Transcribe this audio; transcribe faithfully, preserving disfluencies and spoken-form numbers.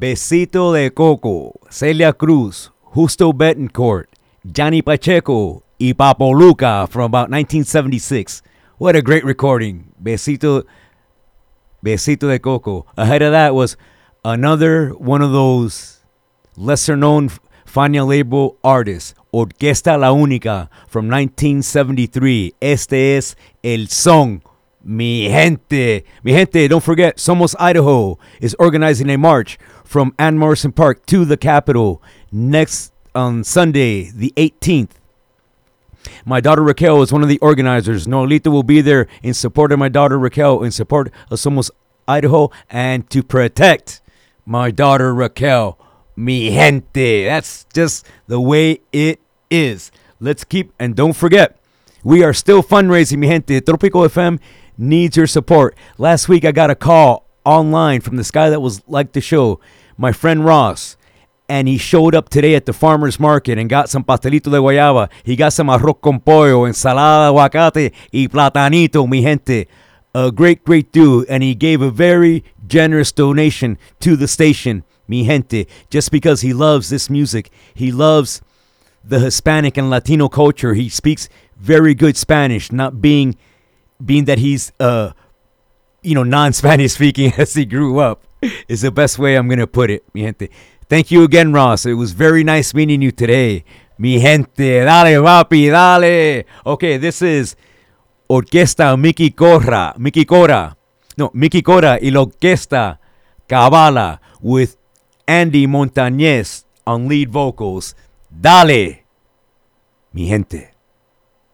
Besito de Coco, Celia Cruz, Justo Betancourt, Johnny Pacheco, y Papo Luca from about nineteen seventy-six. What a great recording. Besito, Besito de Coco. Ahead of that was another one of those lesser known Fania label artists, Orquesta La Única from nineteen seventy-three. Este es El Son. Mi gente. Mi gente, don't forget, Somos Idaho is organizing a march from Ann Morrison Park to the Capitol next on Sunday, the eighteenth. My daughter Raquel is one of the organizers. Nolita will be there in support of my daughter Raquel, in support of Somos Idaho, and to protect my daughter Raquel. Mi gente. That's just the way it is. Let's keep, and don't forget, we are still fundraising, mi gente. Tropico F M needs your support. Last week I got a call online from this guy that was like the show, my friend Ross, and he showed up today at the farmer's market and got some pastelito de guayaba. He got some arroz con pollo, ensalada de aguacate y platanito, mi gente. A great, great dude, and he gave a very generous donation to the station, mi gente, just because he loves this music. He loves the Hispanic and Latino culture. He speaks very good Spanish, not being being that he's uh you know non-Spanish speaking as he grew up is the best way I'm gonna put it, mi gente. Thank you again, Ross. It was very nice meeting you today, mi gente. Dale, papi, dale. Okay, this is Orquesta Mickey Cora, Mickey Cora, no Mickey Cora y la Orquesta Cabala with Andy Montañez on lead vocals. Dale, mi gente.